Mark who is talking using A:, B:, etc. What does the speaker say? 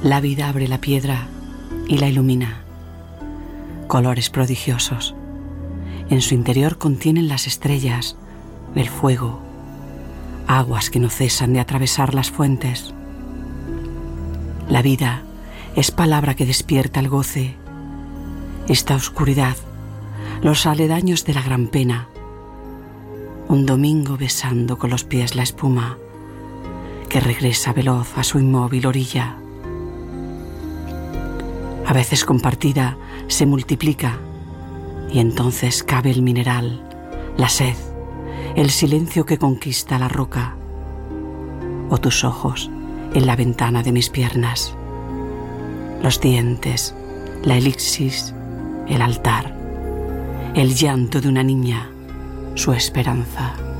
A: La vida abre la piedra y la ilumina. Colores prodigiosos. En su interior contienen las estrellas, el fuego, aguas que no cesan de atravesar las fuentes. La vida es palabra que despierta el goce. Esta oscuridad, los aledaños de la gran pena. Un domingo besando con los pies la espuma, que regresa veloz a su inmóvil orilla. A veces compartida se multiplica, y entonces cabe el mineral, la sed, el silencio que conquista la roca, o tus ojos en la ventana de mis piernas, los dientes, la elixis, el altar, el llanto de una niña, su esperanza.